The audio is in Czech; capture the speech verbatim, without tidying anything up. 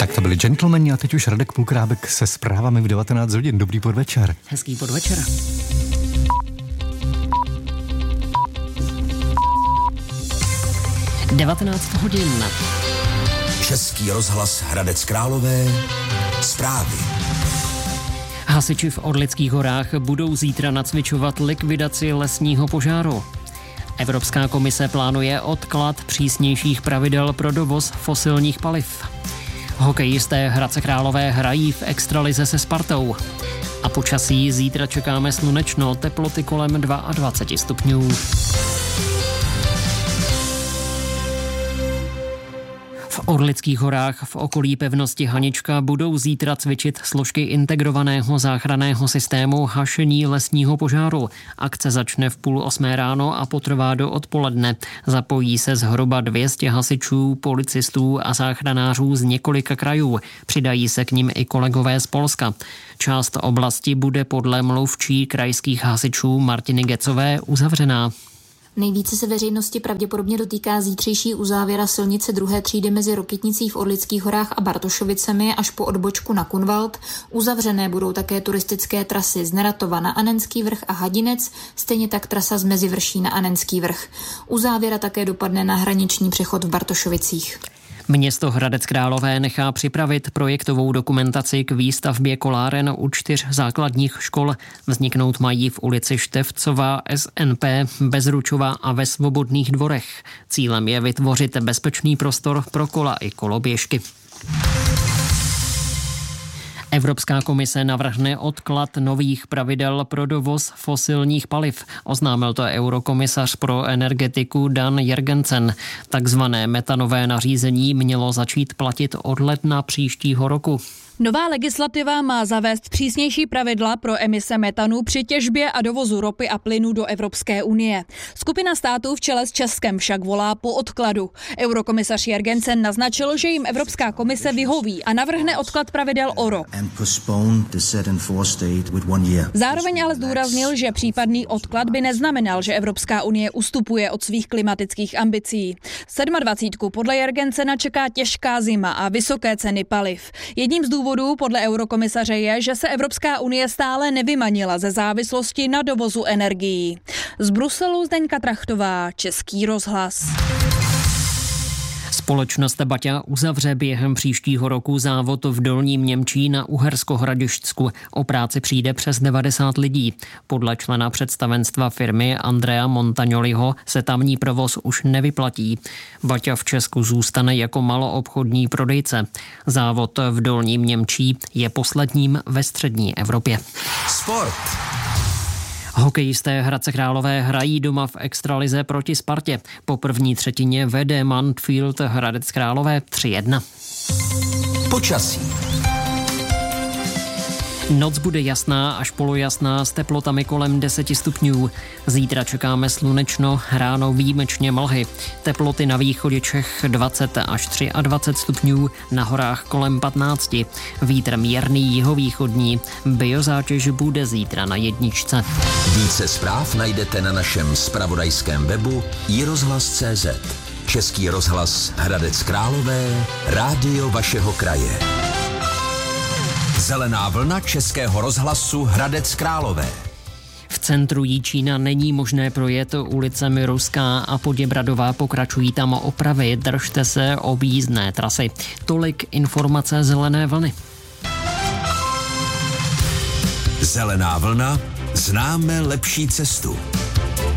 Tak to byli gentlemani a teď už Radek Pulkrábek se zprávami v devatenáct hodin. Dobrý podvečer. Hezký podvečer. devatenáct hodin. Český rozhlas Hradec Králové. Zprávy. Hasiči v Orlických horách budou zítra nacvičovat likvidaci lesního požáru. Evropská komise plánuje odklad přísnějších pravidel pro dovoz fosilních paliv. Hokejisté Hradce Králové hrají v extralize se Spartou. A počasí zítra čekáme slunečno, teploty kolem dvacet dva stupňů. V Orlických horách v okolí pevnosti Hanička budou zítra cvičit složky integrovaného záchranného systému hašení lesního požáru. Akce začne v půl osmé ráno a potrvá do odpoledne. Zapojí se zhruba dvě stě hasičů, policistů a záchranářů z několika krajů. Přidají se k nim i kolegové z Polska. Část oblasti bude podle mluvčí krajských hasičů Martiny Gecové uzavřená. Nejvíce se veřejnosti pravděpodobně dotýká zítřejší uzávěra silnice druhé třídy mezi Rokytnicí v Orlických horách a Bartošovicemi až po odbočku na Kunvald. Uzavřené budou také turistické trasy z Neratova na Anenský vrch a Hadinec, stejně tak trasa z Mezivrší na Anenský vrch. Uzávěra také dopadne na hraniční přechod v Bartošovicích. Město Hradec Králové nechá připravit projektovou dokumentaci k výstavbě koláren u čtyř základních škol. Vzniknout mají v ulici Števcova, S N P, Bezručova a ve Svobodných dvorech. Cílem je vytvořit bezpečný prostor pro kola i koloběžky. Evropská komise navrhne odklad nových pravidel pro dovoz fosilních paliv. Oznámil to eurokomisař pro energetiku Dan Jørgensen. Takzvané metanové nařízení mělo začít platit od ledna příštího roku. Nová legislativa má zavést přísnější pravidla pro emise metanu při těžbě a dovozu ropy a plynu do Evropské unie. Skupina států v čele s Českem však volá po odkladu. Eurokomisař Jørgensen naznačil, že jim Evropská komise vyhoví a navrhne odklad pravidel o rok. Zároveň ale zdůraznil, že případný odklad by neznamenal, že Evropská unie ustupuje od svých klimatických ambicí. dvacítku podle Jørgensena čeká těžká zima a vysoké ceny paliv. Jedním z důvodů podle eurokomisaře je, že se Evropská unie stále nevymanila ze závislosti na dovozu energií. Z Bruselu Zdeňka Trachtová, Český rozhlas. Společnost Baťa uzavře během příštího roku závod v Dolním Němčí na Uhersko-Hradišťsku. O práci přijde přes devadesát lidí. Podle člena představenstva firmy Andrea Montagnoliho se tamní provoz už nevyplatí. Baťa v Česku zůstane jako maloobchodní prodejce. Závod v Dolním Němčí je posledním ve střední Evropě. Sport. Hokejisté Hradce Králové hrají doma v extralize proti Spartě. Po první třetině vede Mantfield Hradec Králové tři jedna. Počasí. Noc bude jasná až polojasná s teplotami kolem deset stupňů. Zítra čekáme slunečno, ráno výjimečně mlhy. Teploty na východě Čech dvacet až dvacet tři stupňů, na horách kolem patnáct. Vítr mírný jihovýchodní. Biozátěž bude zítra na jedničce. Více zpráv najdete na našem zpravodajském webu i rozhlas tečka cé zet. Český rozhlas Hradec Králové, rádio vašeho kraje. Zelená vlna Českého rozhlasu Hradec Králové. V centru Jičína není možné projet ulicemi Ruská a Poděbradová, pokračují tam opravy, držte se objízdné trasy. Tolik informace Zelené vlny. Zelená vlna, známe lepší cestu.